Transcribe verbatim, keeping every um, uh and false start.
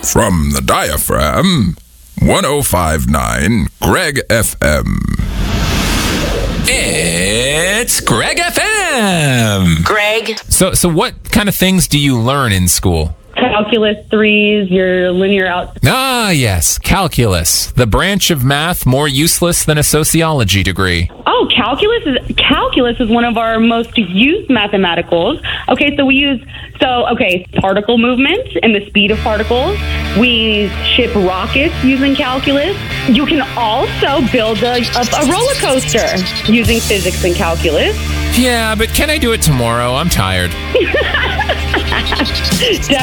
From the diaphragm, one oh five point nine Greg F M. It's Greg F M. Greg. So, so what kind of things do you learn in school? Calculus threes, your linear out. Ah, yes, calculus, the branch of math more useless than a sociology degree. Oh, calculus is calculus is one of our most used mathematicals. Okay, so we use so okay particle movement and the speed of particles. We ship rockets using calculus. You can also build a, a, a roller coaster using physics and calculus. Yeah, but can I do it tomorrow? I'm tired.